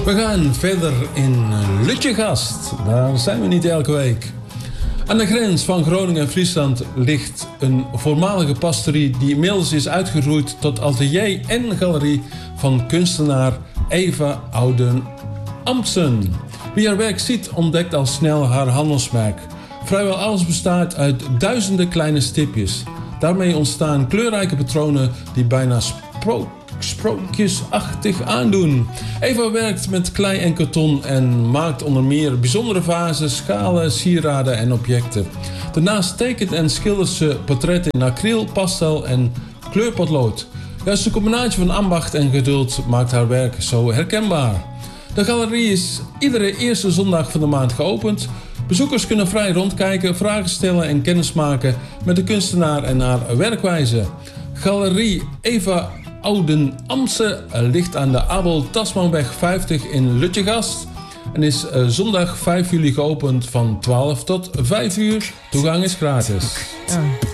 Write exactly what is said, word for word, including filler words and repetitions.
We gaan verder in Lutjegast. Daar zijn we niet elke week. Aan de grens van Groningen en Friesland ligt een voormalige pastorie die inmiddels is uitgegroeid tot atelier en galerie van kunstenaar Eva Ouden-Ampsen. Wie haar werk ziet ontdekt al snel haar handelsmerk. Vrijwel alles bestaat uit duizenden kleine stipjes. Daarmee ontstaan kleurrijke patronen die bijna sprook, sprookjesachtig aandoen. Eva werkt met klei en karton en maakt onder meer bijzondere vazen, schalen, sieraden en objecten. Daarnaast tekent en schildert ze portretten in acryl, pastel en kleurpotlood. Juist de combinatie van ambacht en geduld maakt haar werk zo herkenbaar. De galerie is iedere eerste zondag van de maand geopend. Bezoekers kunnen vrij rondkijken, vragen stellen en kennismaken met de kunstenaar en haar werkwijze. Galerie Eva Ouden-Ampsen ligt aan de Abel Tasmanweg vijftig in Lutjegast en is zondag vijf juli geopend van twaalf tot vijf uur. Toegang is gratis. Ja.